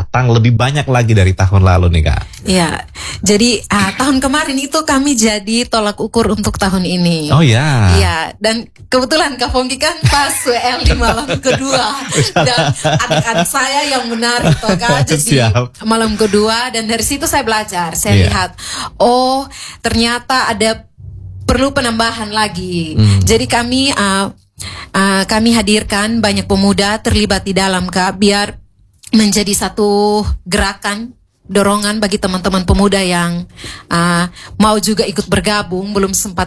datang lebih banyak lagi dari tahun lalu nih Kak? Ya, jadi tahun kemarin itu kami jadi tolak ukur untuk tahun ini. Oh ya. Iya, dan kebetulan Kak Pongki kan pas WL di malam kedua dan adik-adik saya yang menarik toh Kak. Jadi malam kedua, dan dari situ saya belajar, saya lihat, oh ternyata ada perlu penambahan lagi. Jadi kami hadirkan banyak pemuda terlibat di dalam Kak, biar menjadi satu gerakan, dorongan bagi teman-teman pemuda yang mau juga ikut bergabung, belum sempat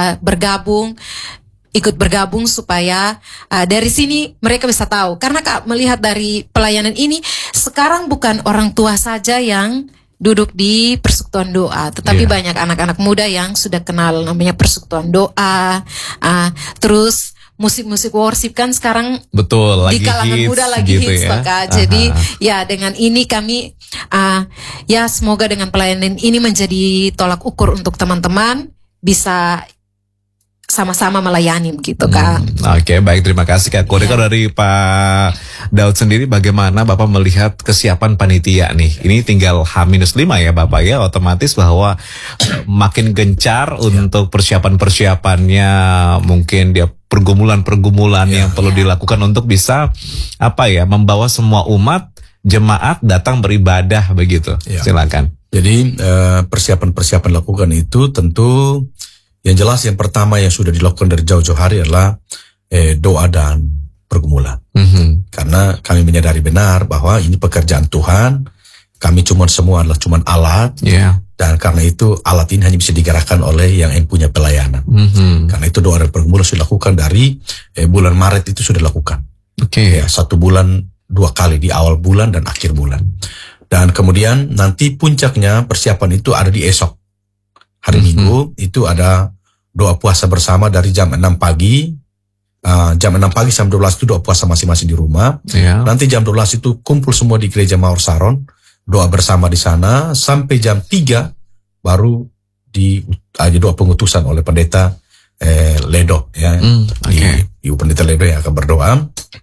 ikut bergabung supaya dari sini mereka bisa tahu. Karena Kak melihat dari pelayanan ini, sekarang bukan orang tua saja yang duduk di persekutuan doa, tetapi banyak anak-anak muda yang sudah kenal namanya persekutuan doa. Terus musik-musik worship kan sekarang betul di kalangan hits, muda lagi gitu hits ya. Kak. Jadi ya dengan ini kami ya semoga dengan pelayanan ini menjadi tolak ukur untuk teman-teman bisa sama-sama melayani begitu Kak. Oke, baik, terima kasih Kak Kode. Kalau dari Pak Daud sendiri, bagaimana Bapak melihat kesiapan panitia nih? Ini tinggal H-5 ya Bapak ya, otomatis bahwa makin gencar untuk persiapan-persiapannya, mungkin dia pergumulan-pergumulan yang perlu dilakukan untuk bisa membawa semua umat jemaat datang beribadah begitu. Silakan. Jadi persiapan-persiapan lakukan itu tentu yang jelas, yang pertama yang sudah dilakukan dari jauh-jauh hari adalah doa dan pergumulan. Karena kami menyadari benar bahwa ini pekerjaan Tuhan, kami semua adalah alat, dan karena itu alat ini hanya bisa digerakkan oleh yang punya pelayanan. Karena itu doa dan pergumulan sudah dilakukan dari bulan Maret itu sudah dilakukan. Ya, 1 bulan 2 kali, di awal bulan dan akhir bulan. Dan kemudian nanti puncaknya persiapan itu ada di esok. Hari Minggu itu ada doa puasa bersama dari jam 6 pagi. Jam 6 pagi sampai 12 itu doa puasa masing-masing di rumah. Nanti jam 12 itu kumpul semua di gereja Mawar Saron, doa bersama di sana sampai jam 3 baru doa pengutusan oleh pendeta Ledo ya. Ibu pendeta Ledo yang akan berdoa.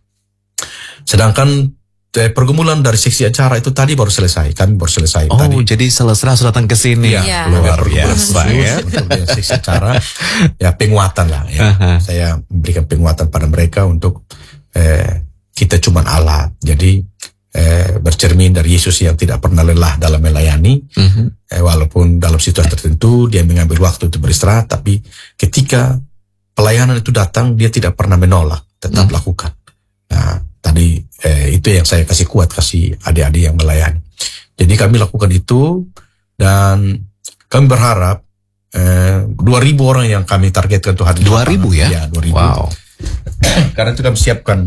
Sedangkan pergumulan dari seksi acara itu tadi baru selesai. Kami baru selesai tadi. Oh, jadi selesai sudah datang ke sini. Luar biasa ya. Untuk seksi acara ya, penguatan lah ya. Saya memberikan penguatan pada mereka untuk kita cuma alat. Jadi bercermin dari Yesus yang tidak pernah lelah dalam melayani. Walaupun dalam situasi tertentu dia mengambil waktu untuk beristirahat, tapi ketika pelayanan itu datang dia tidak pernah menolak, tetap lakukan. Nah, tadi itu yang saya kasih adik-adik yang melayani. Jadi kami lakukan itu, dan kami berharap 2.000 orang yang kami targetkan tuh hari 2.000 ya? Ya, 2.000. Wow. Karena itu kami siapkan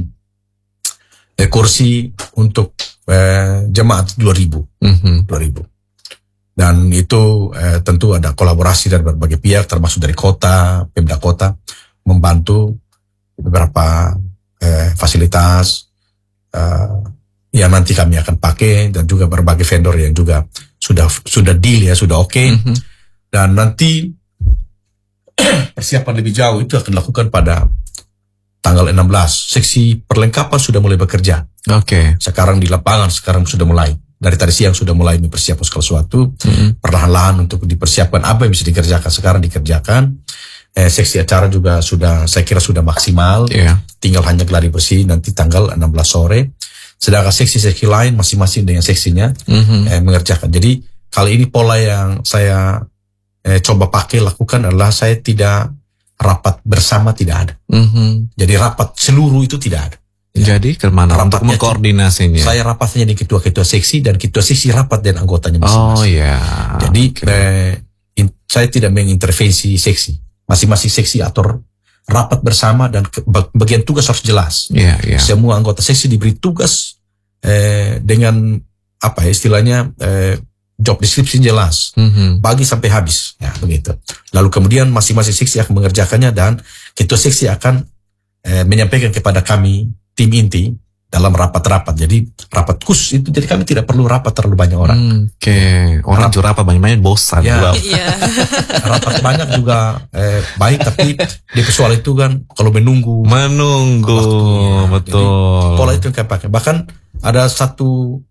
kursi untuk jemaat 2.000. 2.000. Dan itu tentu ada kolaborasi dari berbagai pihak, termasuk dari kota, Pemda kota, membantu beberapa fasilitas yang nanti kami akan pakai, dan juga berbagai vendor yang juga sudah deal ya, sudah oke. Dan nanti persiapan lebih jauh itu akan dilakukan pada tanggal 16. Seksi perlengkapan sudah mulai bekerja. Sekarang di lapangan sudah mulai. Dari tadi siang sudah mulai mempersiapkan segala sesuatu. Perlahan-lahan untuk dipersiapkan apa yang bisa dikerjakan sekarang dikerjakan. Seksi acara juga saya kira sudah maksimal. Tinggal hanya geladi bersih nanti tanggal 16 sore. Sedangkan seksi-seksi lain masing-masing dengan seksinya mengerjakan. Jadi kali ini pola yang saya coba lakukan adalah saya tidak rapat bersama, tidak ada. Jadi rapat seluruh itu tidak ada. Jadi kemana untuk mengkoordinasinya? Saya rapatnya dengan ketua-ketua seksi, dan ketua seksi rapat dengan anggotanya masing-masing. Jadi saya tidak mengintervensi seksi. Masing-masing seksi atur rapat bersama, dan bagian tugas harus jelas. Semua anggota seksi diberi tugas dengan istilahnya job description jelas, pagi sampai habis, ya begitu. Lalu kemudian masing-masing seksi akan mengerjakannya, dan ketua seksi akan menyampaikan kepada kami tim inti dalam rapat-rapat. Jadi rapat khusus itu, jadi kami tidak perlu rapat terlalu banyak orang. Orang rapat banyak-banyak bosan. Rapat banyak juga baik, tapi di persoalan itu kan kalau menunggu betul. Jadi, pola itu yang kami pakai. Bahkan ada satu